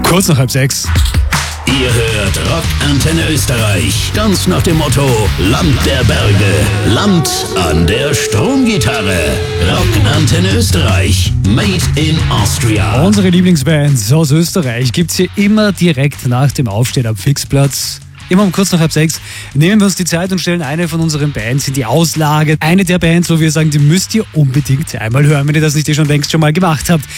Kurz nach 5:30. Ihr hört Rock Antenne Österreich. Ganz nach dem Motto: Land der Berge, Land an der Stromgitarre. Rock Antenne Österreich. Made in Austria. Unsere Lieblingsbands aus Österreich gibt's hier immer direkt nach dem Aufstehen am Fixplatz. Immer um kurz nach 5:30 nehmen wir uns die Zeit und stellen eine von unseren Bands in die Auslage. Eine der Bands, wo wir sagen, die müsst ihr unbedingt einmal hören, wenn ihr das nicht schon längst mal gemacht habt.